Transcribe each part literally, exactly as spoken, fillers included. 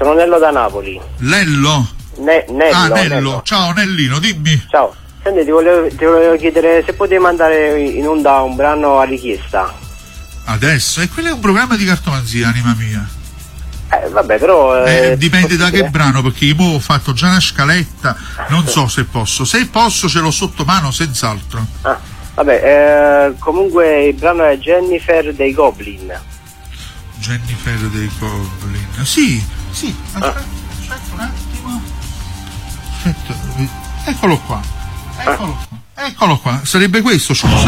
sono Nello da Napoli. Lello? Ne- Nello, ah, Nello. Nello. Ciao Nellino, dimmi. Ciao. Senti, ti volevo, ti volevo chiedere se potevi mandare in onda un brano a richiesta. Adesso? E quello è un programma di cartomanzia, anima mia. Eh, vabbè, però... Eh, Eh, dipende da che possibile? brano, perché io ho fatto già una scaletta, non so se posso. Se posso ce l'ho sotto mano, senz'altro. Ah, vabbè, eh, comunque il brano è Jennifer dei Goblin. Jennifer dei Goblin. Sì, sì, aspetta, Ah. aspetta un attimo. Aspetta, eccolo qua. Eccolo qua. Eccolo qua. Sarebbe questo, scusa.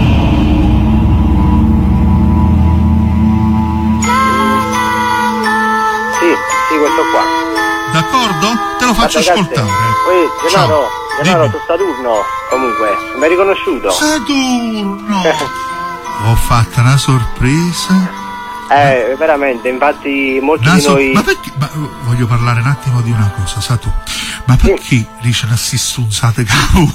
Sì, sì, questo qua. D'accordo? Te lo faccio Vabbè, ascoltare. Poi, Gennaro, Ciao, Gennaro, dimmi. tu Saturno, comunque, mi hai riconosciuto? Saturno! Ho fatto una sorpresa. Eh, veramente, infatti molti Una di so- noi... Ma perché? Ma, uh, voglio parlare un attimo di una cosa, sa tu. Ma perché dice una sissunzate cavolo?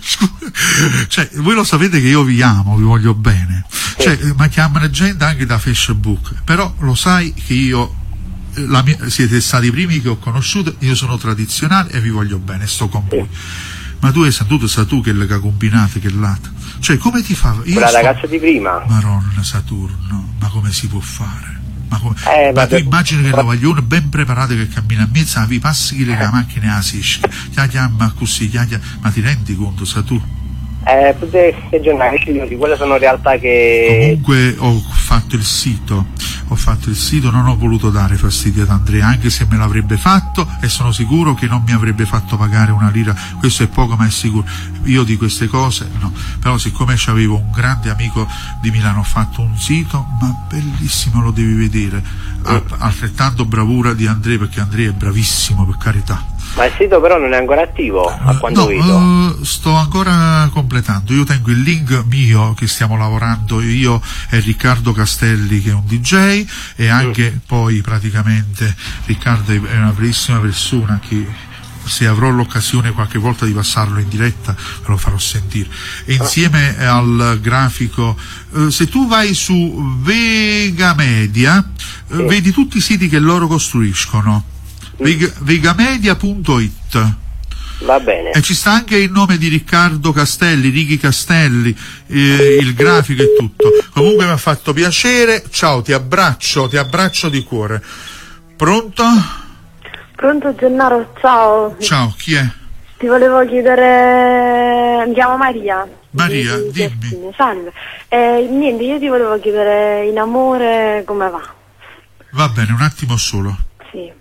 Cioè, voi lo sapete che io vi amo, vi voglio bene. Cioè, eh, ma chiamano gente anche da Facebook. Però lo sai che io eh, la mia, siete stati i primi che ho conosciuto, io sono tradizionale e vi voglio bene, sto con voi. Ma tu hai saputo, sa tu che le combinate, che lato? Cioè, come ti fa? Io Quella sto- ragazza di prima. Madonna Saturno, ma come si può fare? Ma, come... Eh, ma ma tu per- immagini che la vogliono ben preparato che cammina a mezzo, vi passi che le macchine a sisci, chia chiama così, chia chia- ma ti rendi conto, Saturno? Eh, tutte che giornali di quelle sono realtà che... Comunque ho fatto il sito, ho fatto il sito, non ho voluto dare fastidio ad Andrea, anche se me l'avrebbe fatto e sono sicuro che non mi avrebbe fatto pagare una lira, questo è poco ma è sicuro. Io di queste cose no, però siccome c'avevo un grande amico di Milano, ho fatto un sito, ma bellissimo, lo devi vedere, a- altrettanto bravura di Andrea, perché Andrea è bravissimo, per carità. Ma il sito però non è ancora attivo, a quanto No, vedo. eh, sto ancora completando. Io tengo il link mio che stiamo lavorando io e Riccardo Castelli, che è un D J, e anche Mm. poi praticamente Riccardo è una bellissima persona che se avrò l'occasione qualche volta di passarlo in diretta ve lo farò sentire. E insieme al grafico, eh, se tu vai su Vega Media, eh, Sì. vedi tutti i siti che loro costruiscono. Vega- vegamedia punto it. Va bene. E ci sta anche il nome di Riccardo Castelli, Righi Castelli, eh, il grafico e tutto. Comunque mi ha fatto piacere, ciao, ti abbraccio, ti abbraccio di cuore. Pronto? Pronto Gennaro, ciao. Ciao, chi è? Ti volevo chiedere, mi chiamo Maria. Maria, Di- di dimmi. Giustine, salve. Eh, niente, io ti volevo chiedere in amore come va. Va bene, un attimo solo. Sì.